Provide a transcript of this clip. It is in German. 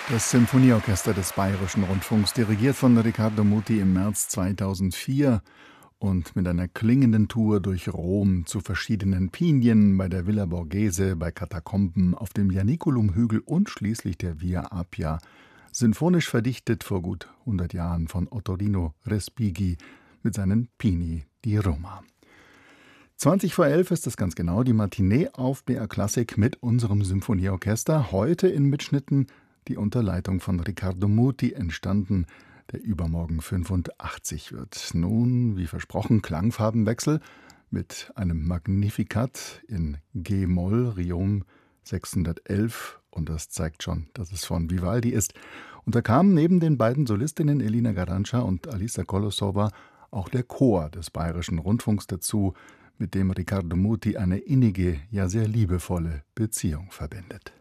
Das Symphonieorchester des Bayerischen Rundfunks, dirigiert von Riccardo Muti im März 2004 und mit einer klingenden Tour durch Rom zu verschiedenen Pinien, bei der Villa Borghese, bei Katakomben, auf dem Ianiculum-Hügel und schließlich der Via Appia, sinfonisch verdichtet vor gut 100 Jahren von Ottorino Respighi mit seinen Pini di Roma. 20 vor 11 ist das ganz genau, die Matinee auf BR Klassik mit unserem Symphonieorchester. Heute in Mitschnitten die unter Leitung von Riccardo Muti entstanden, der übermorgen 85 wird. Nun, wie versprochen, Klangfarbenwechsel mit einem Magnificat in G-Moll, Riom 611. Und das zeigt schon, dass es von Vivaldi ist. Und da kam neben den beiden Solistinnen Elina Garanca und Alisa Kolosova auch der Chor des Bayerischen Rundfunks dazu, mit dem Riccardo Muti eine innige, ja sehr liebevolle Beziehung verbindet.